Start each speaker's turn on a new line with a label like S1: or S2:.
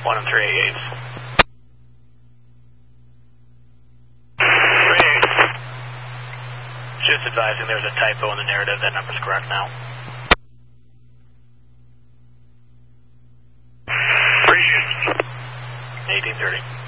S1: 1 and 388. 388. Just advising there's a typo in the narrative. That number's correct now. Appreciate it. 1830.